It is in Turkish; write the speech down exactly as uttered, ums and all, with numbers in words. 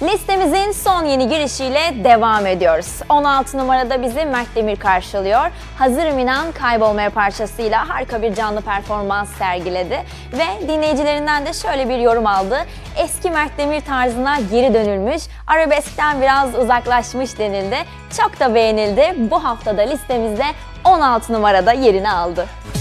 Listemizin son yeni girişiyle devam ediyoruz. on altı numarada bizi Mert Demir karşılıyor. Hazırım İnan Kaybolmaya parçasıyla harika bir canlı performans sergiledi. Ve dinleyicilerinden de şöyle bir yorum aldı. Eski Mert Demir tarzına geri dönülmüş, arabeskten biraz uzaklaşmış denildi. Çok da beğenildi. Bu haftada listemizde on altı numarada yerini aldı.